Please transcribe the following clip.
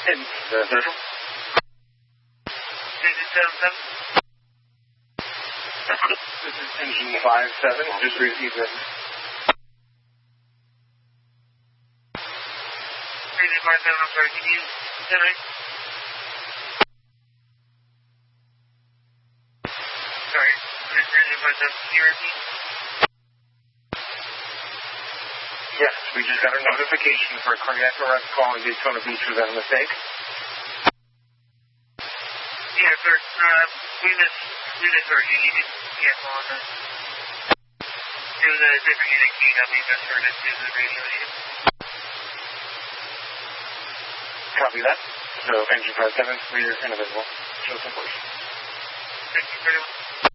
In the Central. Engine 77. This is engine 57. Just received it. Engine 57, I'm sorry, can you generate? Sorry, engine 57, can you repeat? Yes, we just got a notification for a cardiac arrest call in Daytona Beach. Was that a mistake? Yeah, sir. We misheard you. You didn't get on the... It was a different unit key that we misheard it to the radio unit. Copy that. So, engine 57, clear and available. Show some push. Thank you very much.